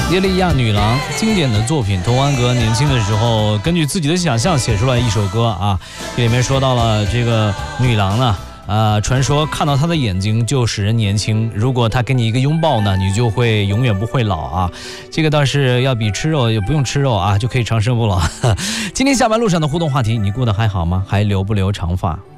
耶利亚女郎经典的作品，童安格年轻的时候根据自己的想象写出来一首歌啊，这里面说到了这个女郎呢，传说看到她的眼睛就使人年轻，如果她给你一个拥抱呢，你就会永远不会老啊。这个倒是要比吃肉也不用吃肉啊，就可以长生不老。今天下班路上的互动话题，你过得还好吗？还留不留长发？